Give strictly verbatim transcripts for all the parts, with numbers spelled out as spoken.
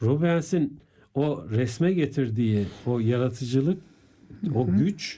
Rubens'in o resme getirdiği o yaratıcılık, o güç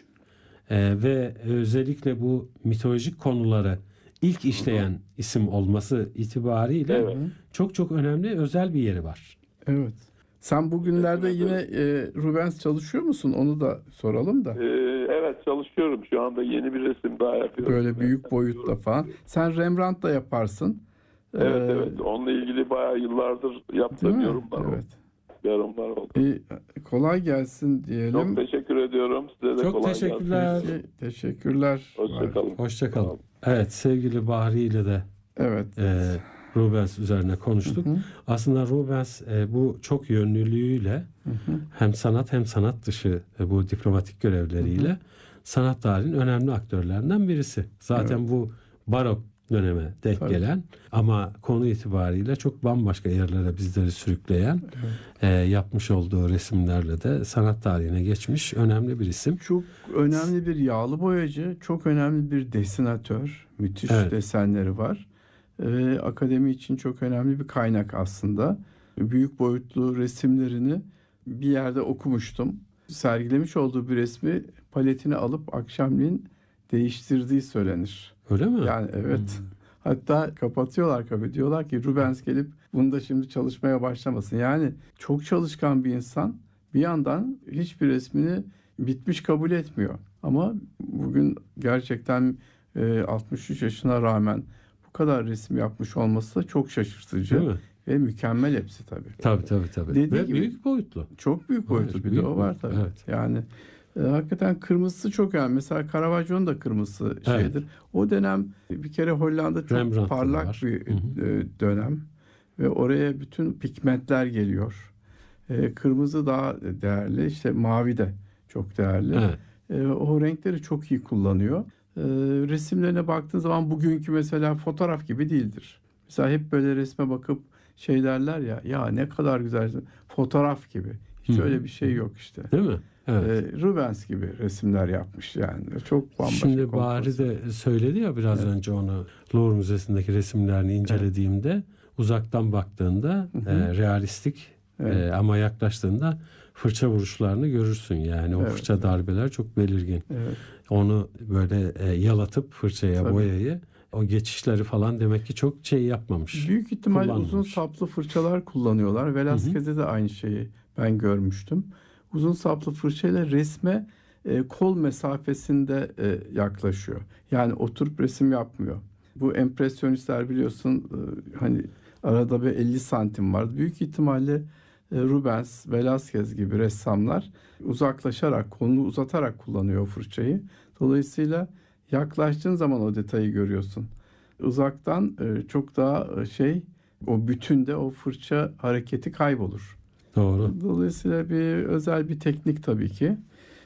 e, ve özellikle bu mitolojik konuları ilk işleyen isim olması itibariyle Evet. çok çok önemli, özel bir yeri var. Evet. Sen bugünlerde yine e, Rubens çalışıyor musun? Onu da soralım da. Ee, evet çalışıyorum. Şu anda yeni bir resim daha yapıyorum. Böyle büyük boyutta falan. Sen Rembrandt da yaparsın. Evet Ee, evet. Onunla ilgili bayağı yıllardır Değil yaptığım mi? yorumlar oldu. Evet. Yorumlar oldu. İyi, kolay gelsin diyelim. Çok teşekkür ediyorum. Size de Çok kolay teşekkürler. gelsin. Peki, teşekkürler. Hoşçakalın. Hoşçakalın. Evet, sevgili Bahri ile de Evet. e, Rubens üzerine konuştuk. Hı hı. Aslında Rubens e, bu çok yönlülüğüyle Hı hı. hem sanat hem sanat dışı e, bu diplomatik görevleriyle Hı hı. sanat tarihinin önemli aktörlerinden birisi. Zaten Evet. bu barok döneme denk Tabii. gelen ama konu itibariyle çok bambaşka yerlere bizleri sürükleyen Evet. e, yapmış olduğu resimlerle de sanat tarihine geçmiş önemli bir isim. Çok önemli bir yağlı boyacı, çok önemli bir desenatör. Müthiş Evet. desenleri var. Ve akademi için çok önemli bir kaynak aslında. Büyük boyutlu resimlerini bir yerde okumuştum. Sergilemiş olduğu bir resmi paletine alıp akşamleyin değiştirdiği söylenir. Öyle mi? Yani evet. Hatta kapatıyorlar kabul. Diyorlar ki Rubens gelip bunda şimdi çalışmaya başlamasın. Yani çok çalışkan bir insan bir yandan hiçbir resmini bitmiş kabul etmiyor. Ama bugün gerçekten e, altmış üç yaşına rağmen bu kadar resim yapmış olması da çok şaşırtıcı. Değil mi? Ve mükemmel hepsi tabii. Tabii tabii tabii. Dediği Ve gibi- büyük boyutlu. Çok büyük boyutlu Evet, bir büyük de o var boyutlu, tabii. evet. Yani e, hakikaten kırmızısı çok önemli. Mesela Caravaggio'nun da kırmızısı şeydir. O dönem bir kere Hollanda çok Rembrandt'ta da parlak var. bir Hı hı. e, dönem ve oraya bütün pigmentler geliyor. E, kırmızı daha değerli, işte mavi de çok değerli. Evet. E, o renkleri çok iyi kullanıyor. E, resimlerine baktığın zaman bugünkü mesela fotoğraf gibi değildir. Mesela hep böyle resme bakıp şey derler ya, ya ne kadar güzel fotoğraf gibi. Hiç Hı. öyle bir şey yok işte. Değil mi? Evet. E, Rubens gibi resimler yapmış yani. Çok bambaşka. Şimdi Bahri kompozisyon. de söyledi ya biraz Evet. önce onu Louvre Müzesi'ndeki resimlerini incelediğimde uzaktan baktığında Hı hı. e, realistik Evet. e, ama yaklaştığında fırça vuruşlarını görürsün. Yani o Evet, fırça evet. darbeler çok belirgin. Evet. Onu böyle e, yalatıp fırçaya Tabii. boyayı o geçişleri falan demek ki çok şey yapmamış. Büyük ihtimal kullanmamış. uzun saplı fırçalar kullanıyorlar. Velázquez'de de aynı şeyi ben görmüştüm. Uzun saplı fırçayla resme e, kol mesafesinde e, yaklaşıyor. Yani oturup resim yapmıyor. Bu empresyonistler biliyorsun e, hani arada bir elli santim var. Büyük ihtimalle e, Rubens, Velázquez gibi ressamlar uzaklaşarak, kolunu uzatarak kullanıyor o fırçayı. Dolayısıyla yaklaştığın zaman o detayı görüyorsun. Uzaktan e, çok daha e, şey, o bütünde o fırça hareketi kaybolur. Doğru. Dolayısıyla bir özel bir teknik tabii ki.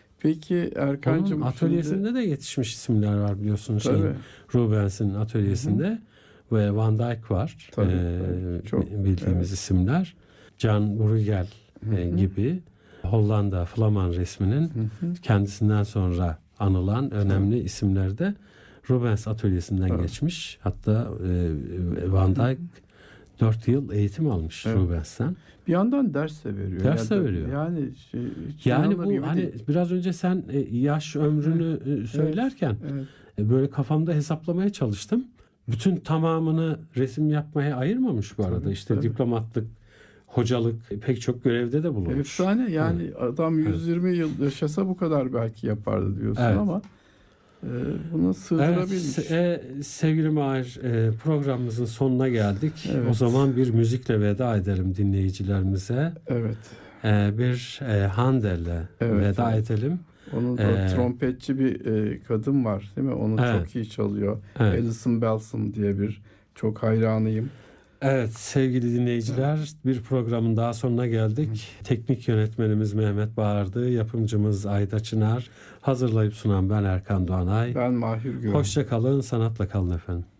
Peki Erkancığım, Onun atölyesinde de yetişmiş isimler var biliyorsun şeyin, Tabii. Rubens'in atölyesinde ve Van Dyck var. Tabii, Ee, tabii. Çok, bildiğimiz evet. isimler. Can Bruegel e, gibi Hollanda Flaman resminin kendisinden sonra anılan önemli isimler de Rubens atölyesinden Evet. geçmiş. Hatta e, Van Dyck dört yıl eğitim almış Evet. Rubens'ten. Bir yandan ders de veriyor. Ders de Yani- veriyor. Yani şey, hiç Yani inanılır bu gibi hani değil. biraz önce sen e, yaş ömrünü e, söylerken Evet. e, böyle kafamda hesaplamaya çalıştım. Bütün tamamını resim yapmaya ayırmamış bu arada. Tabii, İşte tabii. diplomatlık, hocalık pek çok görevde de bulunmuş. Efsane yani, adam yüz yirmi yıl yaşasa bu kadar belki yapardı diyorsun Evet. ama e, bunu Evet, sığdırabilmiş. e, sevgili Mahir, e, programımızın sonuna geldik. Evet. O zaman bir müzikle veda edelim dinleyicilerimize. Evet. E, bir e, Handel'le Evet, veda evet. edelim. Onun da Ee, trompetçi bir e, kadın var değil mi? Onu Evet. çok iyi çalıyor. Evet. Alison Balsom diye bir, çok hayranıyım. Evet sevgili dinleyiciler, bir programın daha sonuna geldik. Teknik yönetmenimiz Mehmet Bağırdı, yapımcımız Ayda Çınar, hazırlayıp sunan ben Erkan Doğanay. Ben Mahir Güven. Hoşça kalın, sanatla kalın efendim.